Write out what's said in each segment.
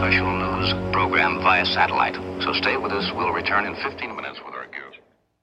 special news program via satellite. So stay with us. We'll return in 15 minutes with our news.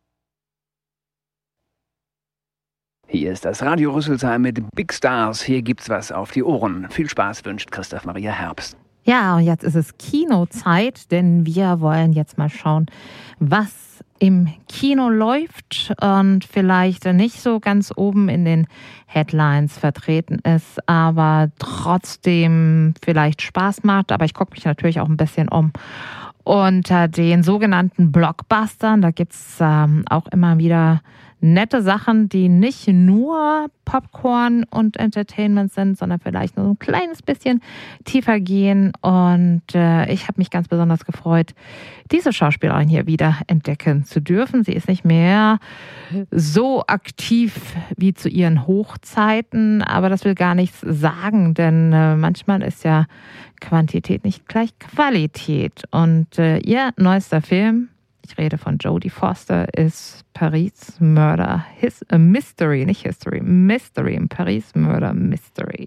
Hier ist das Radio Rüsselsheim mit Big Stars. Hier gibt's was auf die Ohren. Viel Spaß wünscht Christoph Maria Herbst. Ja, und jetzt ist es Kinozeit, denn wir wollen jetzt mal schauen, was im Kino läuft und vielleicht nicht so ganz oben in den Headlines vertreten ist, aber trotzdem vielleicht Spaß macht. Aber ich gucke mich natürlich auch ein bisschen um. Unter den sogenannten Blockbustern, da gibt's auch immer wieder nette Sachen, die nicht nur Popcorn und Entertainment sind, sondern vielleicht nur ein kleines bisschen tiefer gehen. Und ich habe mich ganz besonders gefreut, diese Schauspielerin hier wieder entdecken zu dürfen. Sie ist nicht mehr so aktiv wie zu ihren Hochzeiten, aber das will gar nichts sagen, denn manchmal ist ja Quantität nicht gleich Qualität. Und ihr neuester Film, ich rede von Jodie Foster, ist Paris Murder Mystery, nicht History, Mystery, Paris Murder Mystery.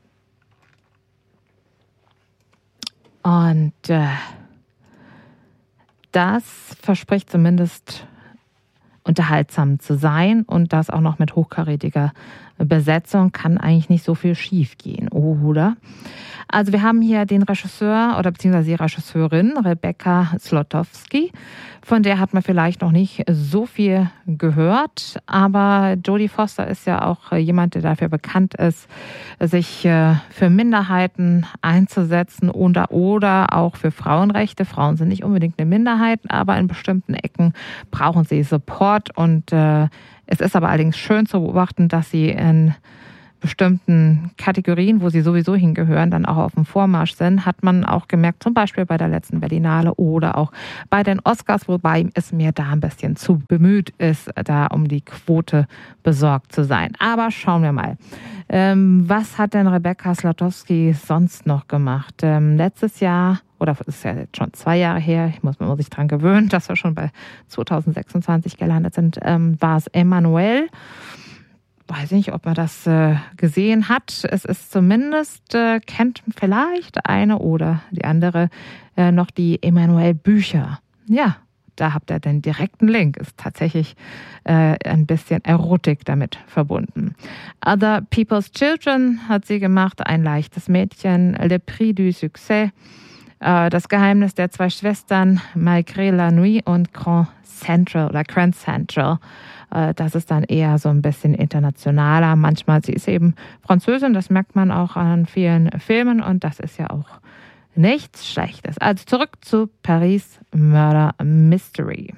Und das verspricht zumindest unterhaltsam zu sein und das auch noch mit hochkarätiger Besetzung, kann eigentlich nicht so viel schief gehen, oder? Also wir haben hier den Regisseur oder beziehungsweise die Regisseurin Rebecca Zlotowski, von der hat man vielleicht noch nicht so viel gehört, aber Jodie Foster ist ja auch jemand, der dafür bekannt ist, sich für Minderheiten einzusetzen oder auch für Frauenrechte. Frauen sind nicht unbedingt eine Minderheit, aber in bestimmten Ecken brauchen sie Support und es ist aber allerdings schön zu beobachten, dass sie in bestimmten Kategorien, wo sie sowieso hingehören, dann auch auf dem Vormarsch sind, hat man auch gemerkt, zum Beispiel bei der letzten Berlinale oder auch bei den Oscars, wobei es mir da ein bisschen zu bemüht ist, da um die Quote besorgt zu sein. Aber schauen wir mal. Was hat denn Rebecca Zlotowski sonst noch gemacht? Letztes Jahr, oder das ist ja jetzt schon 2 Jahre her, ich muss sich dran gewöhnen, dass wir schon bei 2026 gelandet sind, war es Emmanuel. Weiß nicht, ob man das gesehen hat. Es ist zumindest, kennt vielleicht eine oder die andere noch die Emmanuel-Bücher. Ja, da habt ihr den direkten Link. Ist tatsächlich ein bisschen Erotik damit verbunden. Other People's Children hat sie gemacht. Ein leichtes Mädchen. Le Prix du Succès. Das Geheimnis der 2 Schwestern. Malgré la Nuit und Grand Central. Das ist dann eher so ein bisschen internationaler. Manchmal, sie ist eben Französin, das merkt man auch an vielen Filmen und das ist ja auch nichts Schlechtes. Also zurück zu Paris Murder Mystery.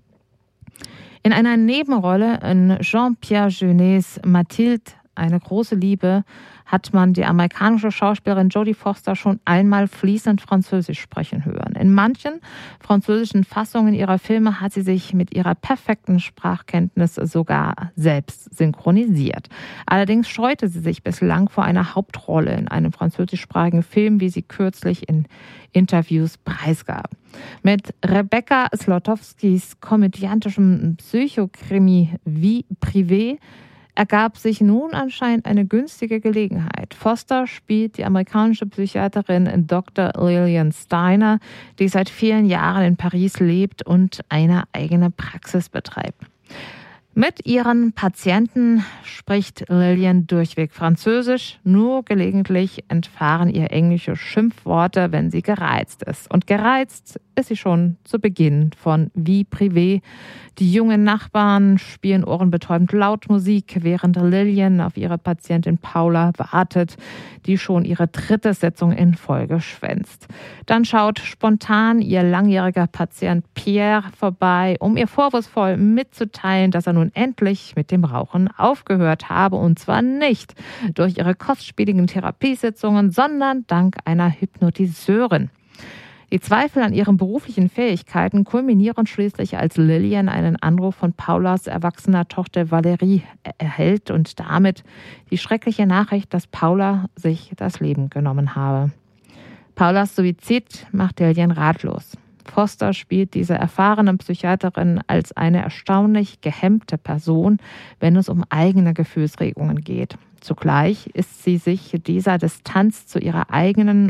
In einer Nebenrolle in Jean-Pierre Jeunets Mathilde, eine große Liebe, hat man die amerikanische Schauspielerin Jodie Foster schon einmal fließend Französisch sprechen hören. In manchen französischen Fassungen ihrer Filme hat sie sich mit ihrer perfekten Sprachkenntnis sogar selbst synchronisiert. Allerdings scheute sie sich bislang vor einer Hauptrolle in einem französischsprachigen Film, wie sie kürzlich in Interviews preisgab. Mit Rebecca Zlotowskis komödiantischem Psychokrimi Vie Privée ergab sich nun anscheinend eine günstige Gelegenheit. Foster spielt die amerikanische Psychiaterin Dr. Lillian Steiner, die seit vielen Jahren in Paris lebt und eine eigene Praxis betreibt. Mit ihren Patienten spricht Lillian durchweg Französisch, nur gelegentlich entfahren ihr englische Schimpfworte, wenn sie gereizt ist. Und gereizt ist sie schon zu Beginn von Vie Privée. Die jungen Nachbarn spielen ohrenbetäubend laut Musik, während Lillian auf ihre Patientin Paula wartet, die schon ihre 3. Sitzung in Folge schwänzt. Dann schaut spontan ihr langjähriger Patient Pierre vorbei, um ihr vorwurfsvoll mitzuteilen, dass er nun endlich mit dem Rauchen aufgehört habe, und zwar nicht durch ihre kostspieligen Therapiesitzungen, sondern dank einer Hypnotiseurin. Die Zweifel an ihren beruflichen Fähigkeiten kulminieren schließlich, als Lillian einen Anruf von Paulas erwachsener Tochter Valérie erhält und damit die schreckliche Nachricht, dass Paula sich das Leben genommen habe. Paulas Suizid macht Lillian ratlos. Foster spielt diese erfahrene Psychiaterin als eine erstaunlich gehemmte Person, wenn es um eigene Gefühlsregungen geht. Zugleich ist sie sich dieser Distanz zu ihrer eigenen und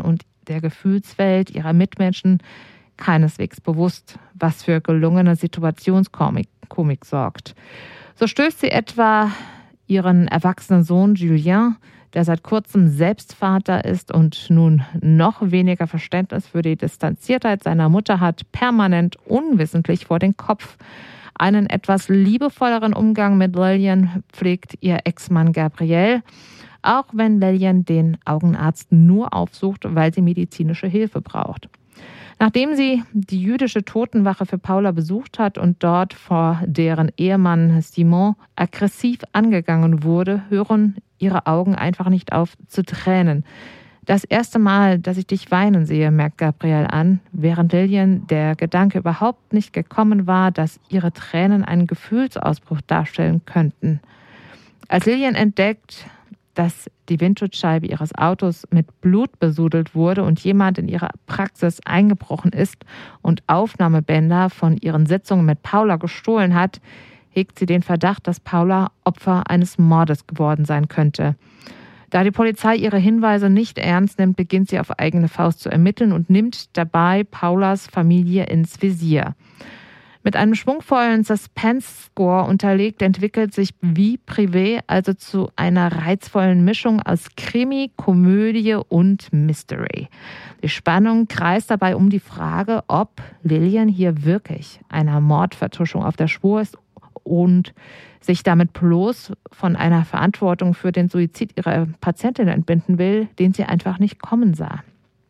der Gefühlswelt ihrer Mitmenschen keineswegs bewusst, was für gelungene Situationskomik sorgt. So stößt sie etwa ihren erwachsenen Sohn Julien, der seit kurzem selbst Vater ist und nun noch weniger Verständnis für die Distanziertheit seiner Mutter hat, permanent unwissentlich vor den Kopf. Einen etwas liebevolleren Umgang mit Lillian pflegt ihr Ex-Mann Gabriel, auch wenn Lillian den Augenarzt nur aufsucht, weil sie medizinische Hilfe braucht. Nachdem sie die jüdische Totenwache für Paula besucht hat und dort vor deren Ehemann Simon aggressiv angegangen wurde, hören ihre Augen einfach nicht auf zu tränen. Das erste Mal, dass ich dich weinen sehe, merkt Gabriel an, während Lillian der Gedanke überhaupt nicht gekommen war, dass ihre Tränen einen Gefühlsausbruch darstellen könnten. Als Lillian entdeckt, dass die Windschutzscheibe ihres Autos mit Blut besudelt wurde und jemand in ihre Praxis eingebrochen ist und Aufnahmebänder von ihren Sitzungen mit Paula gestohlen hat, hegt sie den Verdacht, dass Paula Opfer eines Mordes geworden sein könnte. Da die Polizei ihre Hinweise nicht ernst nimmt, beginnt sie auf eigene Faust zu ermitteln und nimmt dabei Paulas Familie ins Visier. Mit einem schwungvollen Suspense-Score unterlegt entwickelt sich Vie Privé also zu einer reizvollen Mischung aus Krimi, Komödie und Mystery. Die Spannung kreist dabei um die Frage, ob Lillian hier wirklich einer Mordvertuschung auf der Spur ist und sich damit bloß von einer Verantwortung für den Suizid ihrer Patientin entbinden will, den sie einfach nicht kommen sah.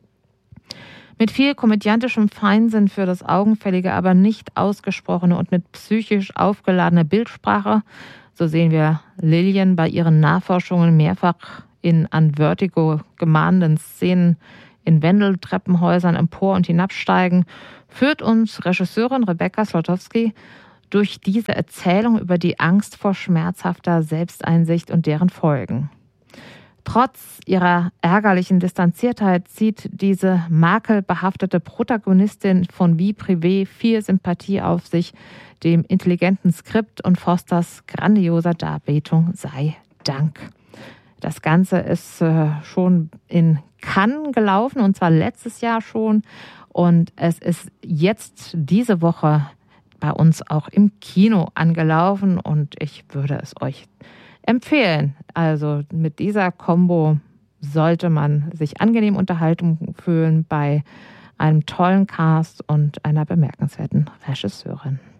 Mit viel komödiantischem Feinsinn für das augenfällige, aber nicht ausgesprochene und mit psychisch aufgeladener Bildsprache, so sehen wir Lillian bei ihren Nachforschungen mehrfach in an Vertigo gemahnenden Szenen in Wendeltreppenhäusern empor- und hinabsteigen, führt uns Regisseurin Rebecca Slotowski durch diese Erzählung über die Angst vor schmerzhafter Selbsteinsicht und deren Folgen. Trotz ihrer ärgerlichen Distanziertheit zieht diese makelbehaftete Protagonistin von Vie Privé viel Sympathie auf sich, dem intelligenten Skript und Fosters grandioser Darbietung sei Dank. Das Ganze ist schon in Cannes gelaufen, und zwar letztes Jahr schon. Und es ist jetzt diese Woche bei uns auch im Kino angelaufen und ich würde es euch empfehlen. Also mit dieser Kombo sollte man sich angenehm Unterhaltung fühlen bei einem tollen Cast und einer bemerkenswerten Regisseurin.